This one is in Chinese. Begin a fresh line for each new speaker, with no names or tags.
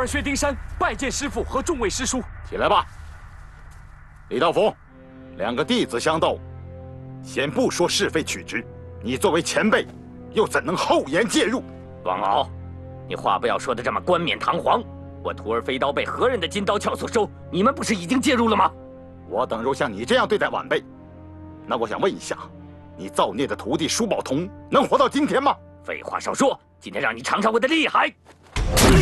儿薛丁山拜见师父和众位师叔。
起来吧，李道甫，两个弟子相斗，先不说是非曲直，你作为前辈，又怎能厚颜介入？
王敖，你话不要说的这么冠冕堂皇。我徒儿飞刀被何人的金刀鞘所收？你们不是已经介入了吗？
我等若像你这样对待晚辈，那我想问一下，你造孽的徒弟舒宝同能活到今天吗？
废话少说，今天让你尝尝我的厉害！